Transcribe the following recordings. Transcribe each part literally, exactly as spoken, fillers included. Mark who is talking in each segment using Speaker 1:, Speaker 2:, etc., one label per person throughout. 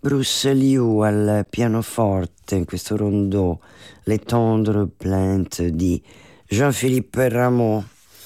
Speaker 1: Bruce Liu al pianoforte in questo rondò, Les tendres plaintes di Jean-Philippe Rameau.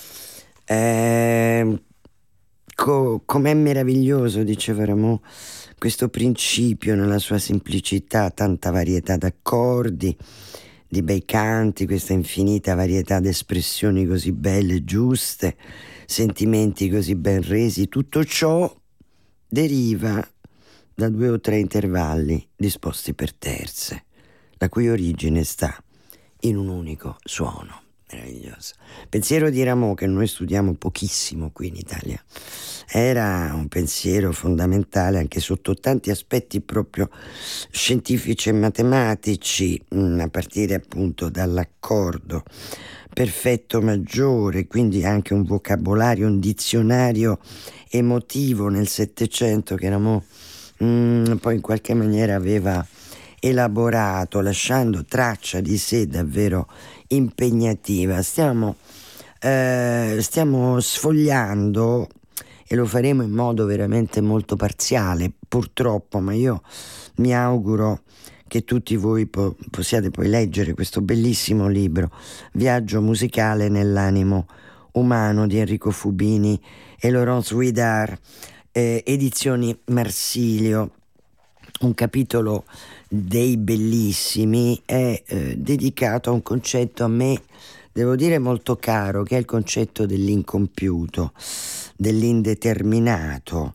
Speaker 1: Eh, co- com'è meraviglioso, diceva Rameau, questo principio nella sua semplicità, tanta varietà d'accordi, di bei canti, questa infinita varietà di espressioni così belle e giuste, sentimenti così ben resi, tutto ciò deriva da due o tre intervalli disposti per terze, la cui origine sta in un unico suono. Meraviglioso. Pensiero di Rameau, che noi studiamo pochissimo qui in Italia, era un pensiero fondamentale anche sotto tanti aspetti proprio scientifici e matematici, a partire appunto dall'accordo perfetto maggiore, quindi anche un vocabolario, un dizionario emotivo nel Settecento che Rameau mm, poi in qualche maniera aveva elaborato, lasciando traccia di sé davvero impegnativa. Stiamo, eh, stiamo sfogliando, e lo faremo in modo veramente molto parziale, purtroppo, ma io mi auguro che tutti voi po- possiate poi leggere questo bellissimo libro, Viaggio musicale nell'animo umano, di Enrico Fubini e Laurence Huidar, eh, edizioni Marsilio. Un capitolo dei bellissimi è eh, dedicato a un concetto a me, devo dire, molto caro, che è il concetto dell'incompiuto, dell'indeterminato,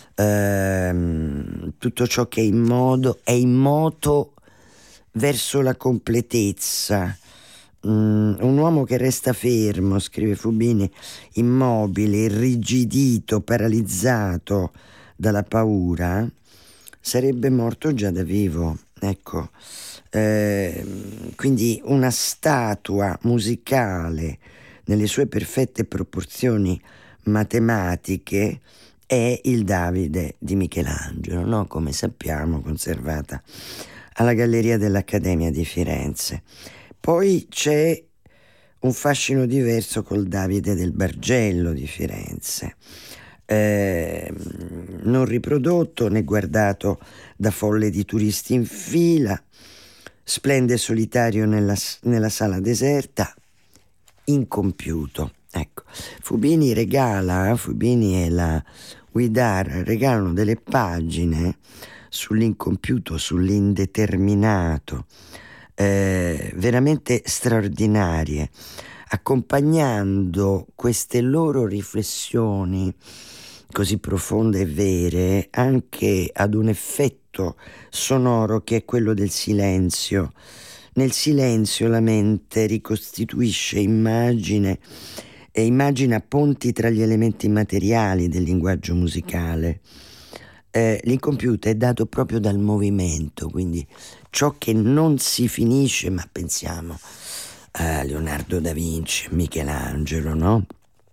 Speaker 1: ehm, tutto ciò che è in modo, è in moto verso la completezza. Mm, un uomo che resta fermo, scrive Fubini, immobile, irrigidito, paralizzato dalla paura, sarebbe morto già da vivo. Ecco, eh, quindi una statua musicale nelle sue perfette proporzioni matematiche è il Davide di Michelangelo, no? Come sappiamo, conservata alla Galleria dell'Accademia di Firenze. Poi c'è un fascino diverso col Davide del Bargello di Firenze, eh, non riprodotto né guardato da folle di turisti in fila, splende solitario nella, nella sala deserta, incompiuto. Ecco, Fubini regala, Fubini e la Huidar regalano delle pagine sull'incompiuto, sull'indeterminato, eh, veramente straordinarie, accompagnando queste loro riflessioni così profonde e vere anche ad un effetto sonoro che è quello del silenzio. Nel silenzio la mente ricostituisce immagine e immagina ponti tra gli elementi materiali del linguaggio musicale. Eh, l'incompiuto è dato proprio dal movimento, quindi ciò che non si finisce, ma pensiamo a Leonardo da Vinci, Michelangelo, no?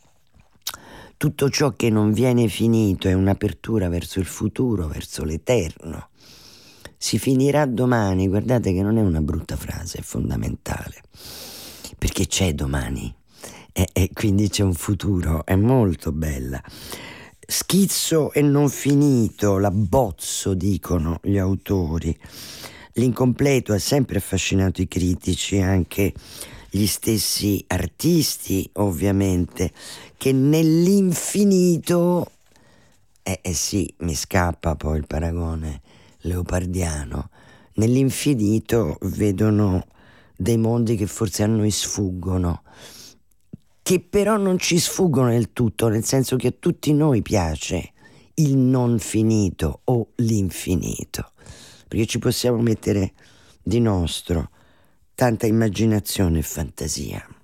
Speaker 1: Tutto ciò che non viene finito è un'apertura verso il futuro, verso l'eterno. Si finirà domani, guardate che non è una brutta frase, è fondamentale, perché c'è domani e, e quindi c'è un futuro, è molto bella. Schizzo e non finito, l'abbozzo, dicono gli autori. L'incompleto ha sempre affascinato i critici, anche gli stessi artisti, ovviamente, che nell'infinito, eh, eh sì, mi scappa poi il paragone leopardiano, nell'infinito vedono dei mondi che forse a noi sfuggono, che però non ci sfuggono del tutto, nel senso che a tutti noi piace il non finito o l'infinito, perché ci possiamo mettere di nostro tanta immaginazione e fantasia.